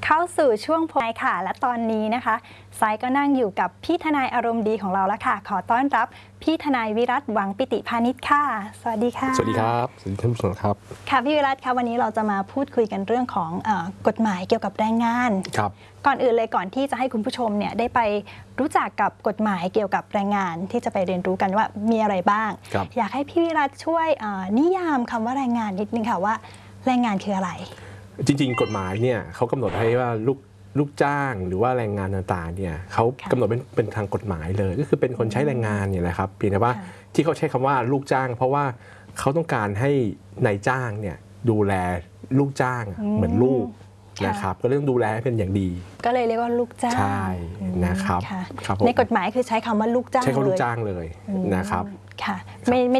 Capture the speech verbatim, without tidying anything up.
เข้าสู่ช่วงพบค่ะและตอนนี้นะคะไซก็นั่งอยู่กับพี่ทนายอารมณ์ดีของเราแล้วค่ะขอต้อนรับพี่ทนายวิรัตหวังปิติพานิชค่ะสวัสดีค่ะสวัสดีครับสวัสดีท่านผู้ชมครับค่ะพี่วิรัตค่ะวันนี้เราจะมาพูดคุยกันเรื่องของเอ่อกฎหมายเกี่ยวกับแรงงานครับก่อนอื่นเลยก่อนที่จะให้คุณผู้ชมเนี่ยได้ไปรู้จักกับกฎหมายเกี่ยวกับแรงงานที่จะไปเรียนรู้กันว่ามีอะไรบ้างอยากให้พี่วิรัตช่วยนิยามคำว่าแรงงานนิดนึงค่ะว่าแรงงานคืออะไรจริงๆกฎหมายเนี่ยเขากำหนดให้ว่าลูกลูกจ้างหรือว่าแรงงานต่างๆเนี่ยเขากำหนดเป็นเป็นทางกฎหมายเลยก็คือเป็นคนใช้แรงงานเนี่ยแหละครับเพียงแต่ว่าที่เขาใช้คำว่าลูกจ้างเพราะว่าเขาต้องการให้นายจ้างเนี่ยดูแลลูกจ้างเหมือนลูกนะครับก็ต้องดูแลให้เป็นอย่างดีก็เลยเรียกว่าลูกจ้างใช่นะครับในกฎหมายคือใช้คำว่าลูกจ้างใช้คำว่าลูกจ้างเลยนะครับค่ะไม่